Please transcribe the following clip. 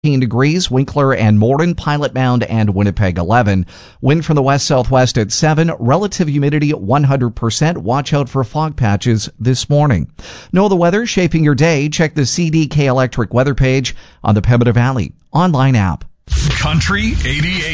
degrees, Winkler and Morden, Pilot Mound and Winnipeg 11. Wind from the west-southwest at 7, relative humidity 100%. Watch out for fog patches this morning. Know the weather shaping your day? Check the CDK Electric weather page on the Pembina Valley online app. Country 88.